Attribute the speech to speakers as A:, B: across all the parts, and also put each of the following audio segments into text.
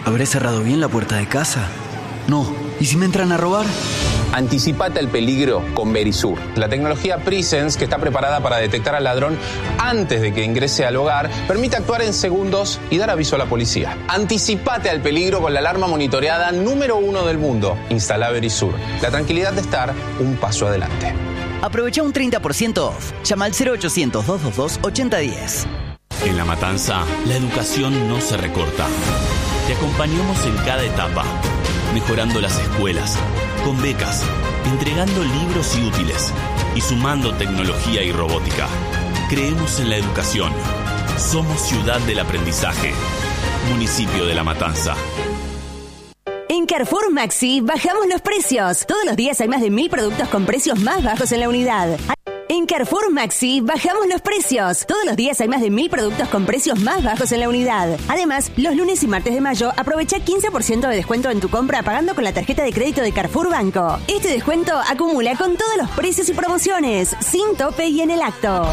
A: ¿Habré cerrado bien la puerta de casa? No. ¿Y si me entran a robar?
B: Anticipate al peligro con Verisur, la tecnología Presence que está preparada para detectar al ladrón antes de que ingrese al hogar, permite actuar en segundos y dar aviso a la policía. Anticipate al peligro con la alarma monitoreada número 1 del mundo. Instala Verisur. La tranquilidad de estar un paso adelante.
A: Aprovecha un 30% off. Llama al 0800-222-8010.
C: En La Matanza, la educación no se recorta. Te acompañamos en cada etapa, mejorando las escuelas, con becas, entregando libros y útiles y sumando tecnología y robótica. Creemos en la educación. Somos ciudad del aprendizaje. Municipio de La Matanza.
D: En Carrefour Maxi bajamos los precios. Todos los días hay más de 1000 productos con precios más bajos en la unidad. En Carrefour Maxi bajamos los precios. Todos los días hay más de 1000 productos con precios más bajos en la unidad. Además, los lunes y martes de mayo aprovecha 15% de descuento en tu compra pagando con la tarjeta de crédito de Carrefour Banco. Este descuento acumula con todos los precios y promociones, sin tope y en el acto.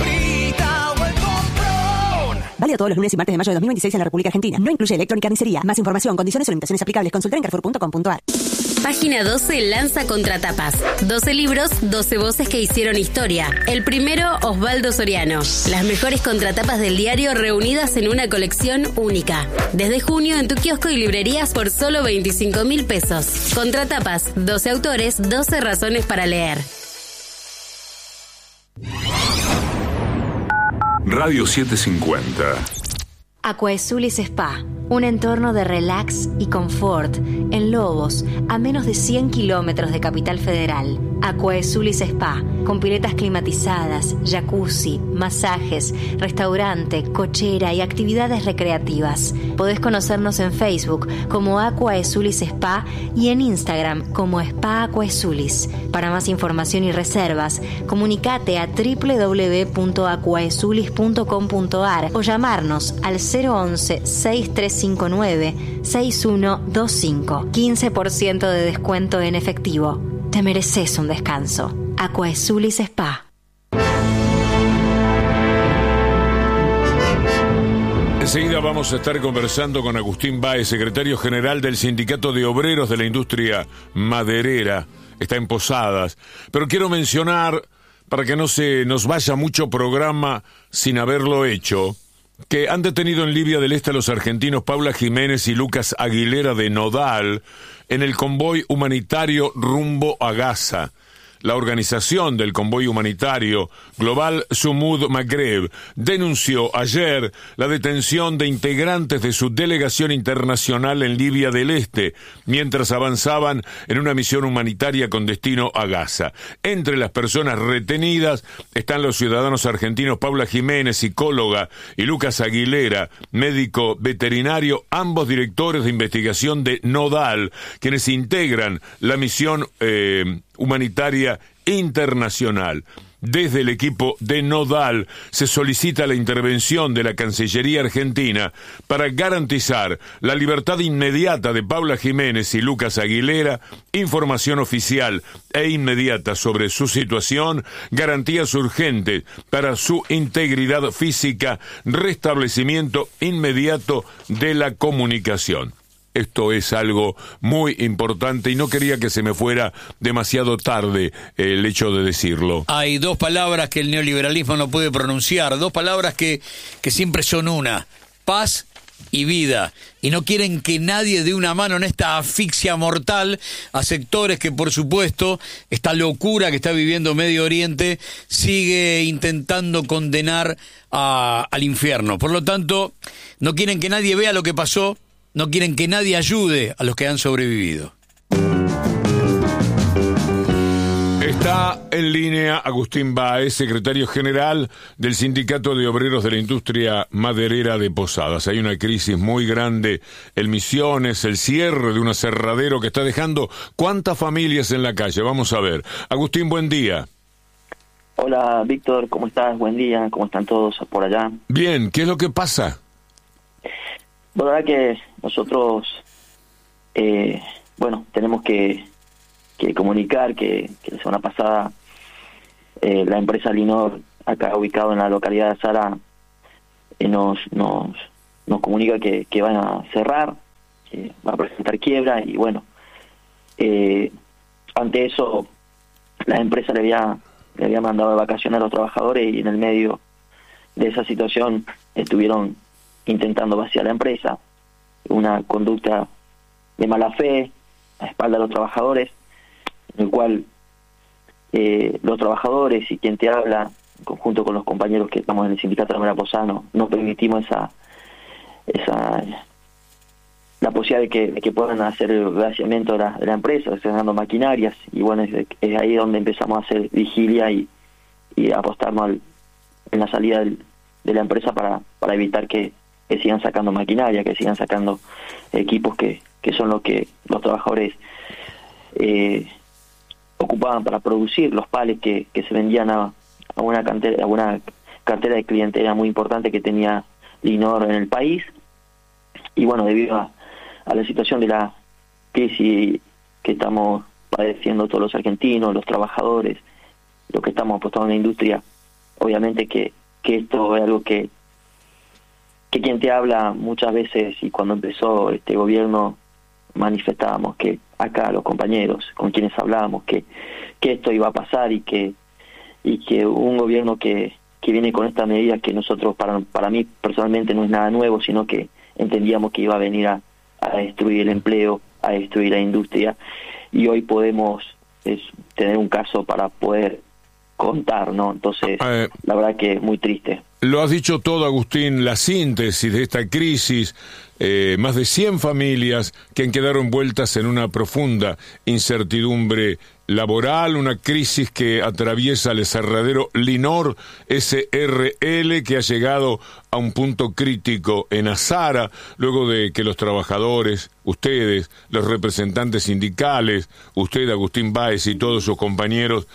D: Válido todos los lunes y martes de mayo de 2026 en la República Argentina. No incluye electrónica ni carnicería. Más información, condiciones o limitaciones aplicables. Consultar en carrefour.com.ar.
E: Página 12 lanza Contratapas. 12 libros, 12 voces que hicieron historia. El primero, Osvaldo Soriano. Las mejores contratapas del diario reunidas en una colección única. Desde junio en tu kiosco y librerías por solo 25.000 pesos. Contratapas, 12 autores, 12 razones para leer.
F: Radio 750.
G: Aquaesulis Spa, un entorno de relax y confort en Lobos, a menos de 100 kilómetros de Capital Federal. Aquaesulis Spa, con piletas climatizadas, jacuzzi, masajes, restaurante, cochera y actividades recreativas. Podés conocernos en Facebook como Aquaesulis Spa y en Instagram como Spa Aquaesulis. Para más información y reservas, comunicate a www.aquaesulis.com.ar o llamarnos al 011-6359-6125. 15% de descuento en efectivo. Te mereces un descanso. Aquaesulis Spa.
F: Enseguida vamos a estar conversando con Agustín Báez, secretario general del Sindicato de Obreros de la Industria Maderera. Está en Posadas. Pero quiero mencionar, para que no se nos vaya mucho programa sin haberlo hecho, que han detenido en Libia del Este a los argentinos Paula Jiménez y Lucas Aguilera de Nodal en el convoy humanitario rumbo a Gaza. La organización del convoy humanitario Global Sumud Maghreb denunció ayer la detención de integrantes de su delegación internacional en Libia del Este, mientras avanzaban en una misión humanitaria con destino a Gaza. Entre las personas retenidas están los ciudadanos argentinos Paula Jiménez, psicóloga, y Lucas Aguilera, médico veterinario, ambos directores de investigación de Nodal, quienes integran la misión humanitaria internacional. Desde el equipo de Nodal se solicita la intervención de la Cancillería Argentina para garantizar la libertad inmediata de Paula Jiménez y Lucas Aguilera, información oficial e inmediata sobre su situación, garantías urgentes para su integridad física, restablecimiento inmediato de la comunicación. Esto es algo muy importante y no quería que se me fuera demasiado tarde el hecho de decirlo.
H: Hay dos palabras que el neoliberalismo no puede pronunciar, dos palabras que siempre son una: paz y vida. Y no quieren que nadie dé una mano en esta asfixia mortal a sectores que, por supuesto, esta locura que está viviendo Medio Oriente sigue intentando condenar al infierno. Por lo tanto, no quieren que nadie vea lo que pasó. No quieren que nadie ayude a los que han sobrevivido.
F: Está en línea Agustín Báez, secretario general del Sindicato de Obreros de la Industria Maderera de Posadas. Hay una crisis muy grande en Misiones, el cierre de un aserradero que está dejando ¿cuántas familias en la calle? Vamos a ver. Agustín, buen día.
I: Hola, Víctor, ¿cómo estás? Buen día, ¿cómo están todos por allá?
F: Bien, ¿qué es lo que pasa?
I: La verdad que nosotros, tenemos que comunicar que la semana pasada la empresa Linor, acá ubicado en la localidad de Sara, nos comunica que van a cerrar, va a presentar quiebra y bueno, ante eso la empresa le había mandado de vacaciones a los trabajadores y en el medio de esa situación estuvieron intentando vaciar la empresa, una conducta de mala fe a espaldas de los trabajadores, en el cual los trabajadores y quien te habla, en conjunto con los compañeros que estamos en el sindicato de Ramera Posada, no permitimos la posibilidad de que puedan hacer el vaciamiento de la empresa, estrenando maquinarias, y bueno, es ahí donde empezamos a hacer vigilia y apostarnos en la salida de la empresa para evitar que sigan sacando maquinaria, que sigan sacando equipos que son lo que los trabajadores ocupaban para producir los palets que se vendían a una cartera de clientela muy importante que tenía Linor en el país. Y bueno, debido a la situación de la crisis que estamos padeciendo todos los argentinos, los trabajadores, los que estamos apostando en la industria, obviamente que esto es algo que quien te habla muchas veces, y cuando empezó este gobierno manifestábamos que acá los compañeros con quienes hablábamos que esto iba a pasar y que un gobierno que viene con estas medidas que nosotros, para mí personalmente no es nada nuevo, sino que entendíamos que iba a venir a destruir el empleo, a destruir la industria, y hoy podemos tener un caso para poder contar, ¿no? Entonces, la verdad que es muy triste.
F: Lo has dicho todo, Agustín, la síntesis de esta crisis, más de 100 familias que han quedado envueltas en una profunda incertidumbre laboral, una crisis que atraviesa el aserradero Linor SRL, que ha llegado a un punto crítico en Azara, luego de que los trabajadores, ustedes, los representantes sindicales, usted, Agustín Báez, y todos sus compañeros,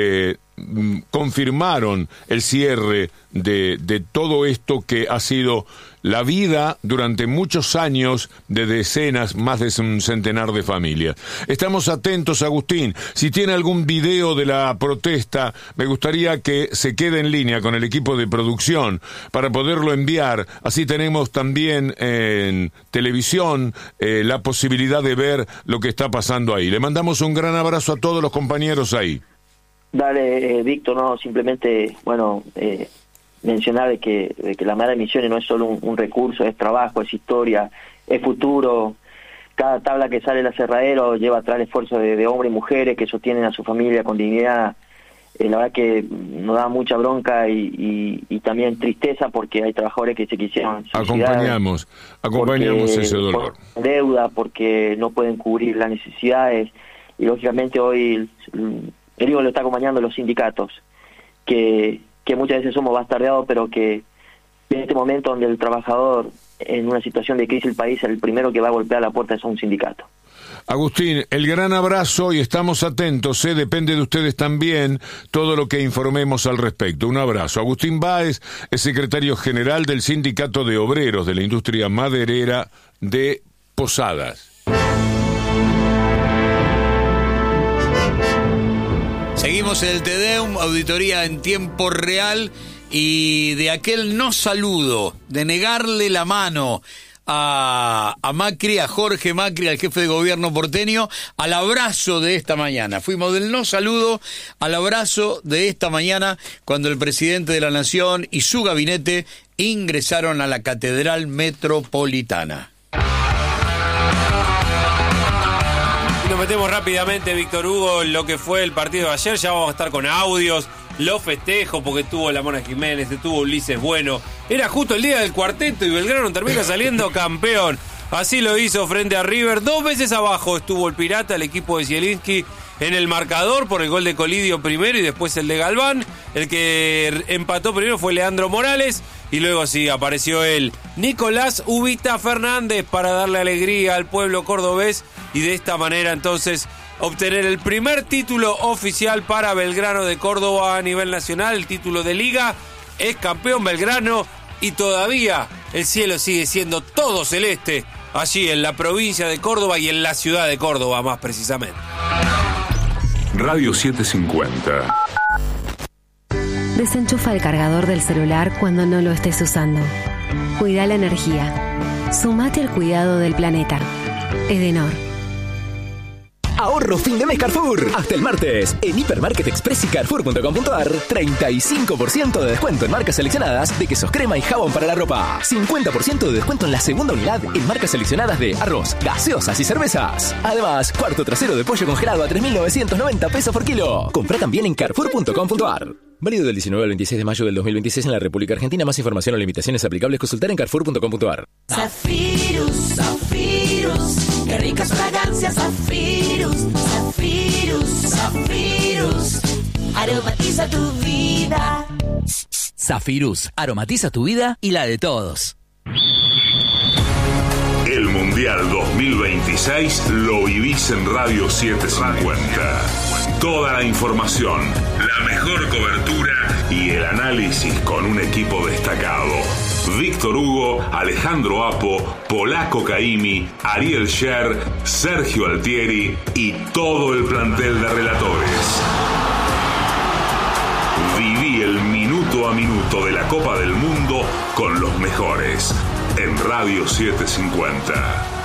F: confirmaron el cierre de todo esto que ha sido la vida durante muchos años de decenas, más de un centenar de familias. Estamos atentos, Agustín. Si tiene algún video de la protesta, me gustaría que se quede en línea con el equipo de producción para poderlo enviar. Así tenemos también en televisión la posibilidad de ver lo que está pasando ahí. Le mandamos un gran abrazo a todos los compañeros ahí.
I: Dale, Víctor, no, simplemente, bueno, mencionar de que la Madre de Misiones no es solo un recurso, es trabajo, es historia, es futuro. Cada tabla que sale del aserradero lleva atrás el esfuerzo de hombres y mujeres que sostienen a su familia con dignidad. La verdad que nos da mucha bronca y también tristeza porque hay trabajadores que se quisieron suicidar.
F: Acompañamos ese dolor.
I: Por deuda, porque no pueden cubrir las necesidades, y lógicamente hoy el único lo está acompañando los sindicatos, que muchas veces somos bastardeados, pero que en este momento donde el trabajador en una situación de crisis del país, el primero que va a golpear la puerta es un sindicato.
F: Agustín, el gran abrazo y estamos atentos, depende de ustedes también todo lo que informemos al respecto. Un abrazo. Agustín Báez es secretario general del Sindicato de Obreros de la Industria Maderera de Posadas.
H: Seguimos en el Te Deum, auditoría en tiempo real, y de aquel no saludo, de negarle la mano a Macri, a Jorge Macri, al jefe de gobierno porteño, al abrazo de esta mañana. Fuimos del no saludo al abrazo de esta mañana cuando el presidente de la Nación y su gabinete ingresaron a la Catedral Metropolitana.
J: Nos metemos rápidamente, Víctor Hugo, en lo que fue el partido de ayer. Ya vamos a estar con audios, los festejos, porque estuvo la Mona Jiménez, estuvo Ulises Bueno. Era justo el día del cuarteto y Belgrano termina saliendo campeón. Así lo hizo frente a River. 2 veces abajo estuvo el Pirata, el equipo de Zielinski, en el marcador por el gol de Colidio primero y después el de Galván. El que empató primero fue Leandro Morales y luego sí apareció él, Nicolás Ubita Fernández, para darle alegría al pueblo cordobés y de esta manera entonces obtener el primer título oficial para Belgrano de Córdoba a nivel nacional, el título de Liga. Es campeón Belgrano y todavía el cielo sigue siendo todo celeste allí en la provincia de Córdoba y en la ciudad de Córdoba más precisamente.
K: Radio 750.
L: Desenchufa el cargador del celular cuando no lo estés usando. Cuida la energía. Sumate al cuidado del planeta. Edenor.
M: Ahorro fin de mes Carrefour. Hasta el martes. En Hipermarket Express y Carrefour.com.ar, 35% de descuento en marcas seleccionadas de quesos crema y jabón para la ropa. 50% de descuento en la segunda unidad en marcas seleccionadas de arroz, gaseosas y cervezas. Además, cuarto trasero de pollo congelado a 3.990 pesos por kilo. Comprá también en Carrefour.com.ar. Válido del 19 al 26 de mayo del 2026 en la República Argentina. Más información o limitaciones aplicables consultar en Carrefour.com.ar.
N: Zafirus, Zafirus, qué ricas fragancias, Zafirus, Zafirus, Zafirus, aromatiza tu vida.
A: Zafirus, aromatiza tu vida y la de todos.
K: El Mundial 2026 lo vivís en Radio 750. Toda la información, la mejor cobertura y el análisis con un equipo destacado. Víctor Hugo, Alejandro Apo, Polaco Caimi, Ariel Sher, Sergio Altieri y todo el plantel de relatores. Viví el minuto a minuto de la Copa del Mundo con los mejores en Radio 750.